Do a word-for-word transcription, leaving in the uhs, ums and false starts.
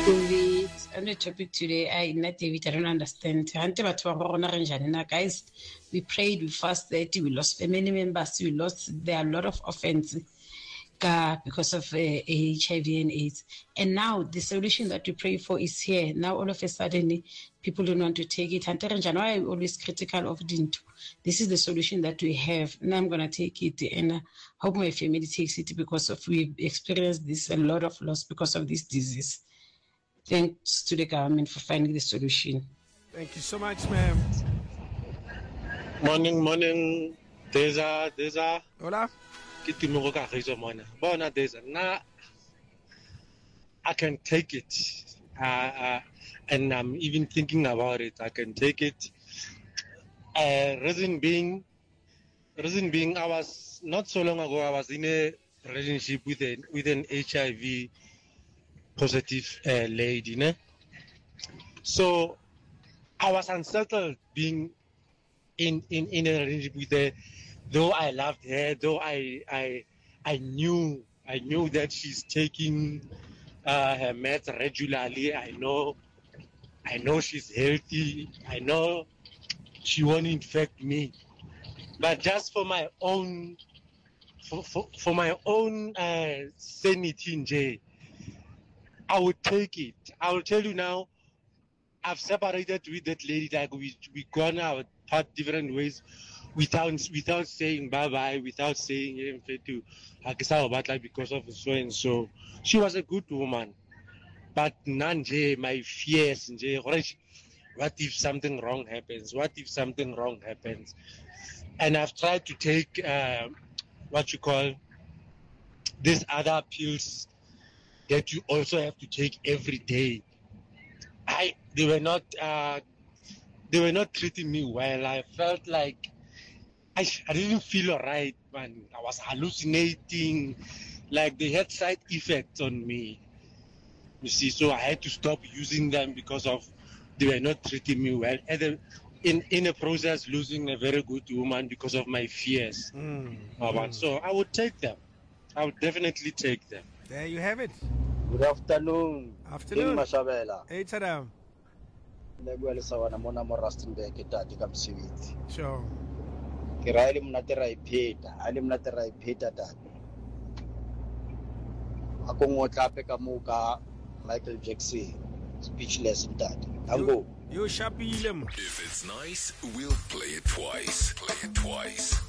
David, on the topic today, I not David, I don't understand. Guys, we prayed, we fasted, we lost family members, we lost, there are a lot of offense because of uh, H I V and AIDS. And now the solution that we pray for is here. Now all of a sudden, people don't want to take it. And why I'm always critical of Dinto. This is the solution that we have. Now I'm going to take it and I hope my family takes it because of we've experienced this, a lot of loss because of this disease. Thanks to the government for finding the solution. Thank you so much, ma'am. Morning, morning. Deza, Deza. Hola. Bona Deza. Now, I can take it. Uh, uh, and I'm even thinking about it. I can take it. Uh, reason being, reason being, I was, not so long ago, I was in a relationship with, a, with an H I V positive uh, lady, né? So I was unsettled being in, in, in a relationship with her, though I loved her, though I I I knew I knew that she's taking uh, her meds regularly. I know I know she's healthy. I know she won't infect me. But just for my own for for, for my own uh, sanity in jail, I would take it. I will tell you now, I've separated with that lady, like we we gone our path different ways without without saying bye bye, without saying to because of so and so. She was a good woman. But none my fears, what if something wrong happens? What if something wrong happens? And I've tried to take uh, what you call these other pills that you also have to take every day. I they were not uh, they were not treating me well. I felt like I, I didn't feel alright, man. I was hallucinating, like they had side effects on me. You see, so I had to stop using them because of they were not treating me well. And then in in a process, losing a very good woman because of my fears. Mm. Mm. So I would take them. I would definitely take them. There you have it. Good afternoon. Afternoon. Mashabela. Hey, Tadam. Negwele sawana mona mo Rustenburg etati ka msebetsi. Sure. Ke ra ile mna tera ipheta, ale mna tera ipheta tati. Ako ngotla pe ka mo ka Michael Jackson. Speechless tati. Ango. You shabile. If it's nice, we'll play it twice. Play it twice.